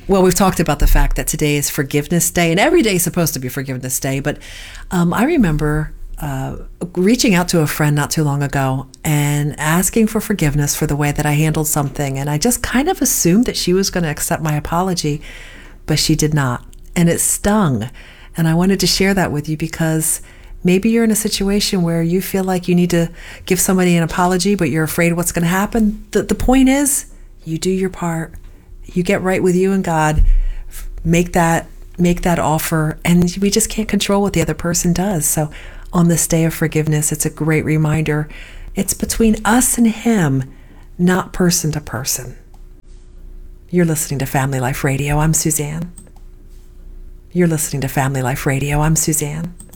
Well, we've talked about the fact that today is Forgiveness Day, and every day is supposed to be Forgiveness Day. But I remember reaching out to a friend not too long ago and asking for forgiveness for the way that I handled something. And I just kind of assumed that she was going to accept my apology, but she did not. And it stung. And I wanted to share that with you because maybe you're in a situation where you feel like you need to give somebody an apology, but you're afraid what's going to happen. The point is, you do your part. You get right with you and God, make that offer, and we just can't control what the other person does. So on this day of forgiveness, it's a great reminder. It's between us and Him, not person to person. You're listening to Family Life Radio. I'm Suzanne. You're listening to Family Life Radio. I'm Suzanne.